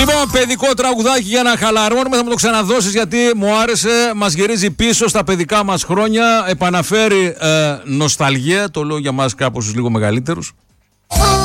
Λοιπόν, παιδικό τραγουδάκι για να χαλαρώνουμε, θα μου το ξαναδώσεις γιατί μου άρεσε. Μας γυρίζει πίσω στα παιδικά μας χρόνια, επαναφέρει νοσταλγία, το λέω για μας κάπως λίγο μεγαλύτερους.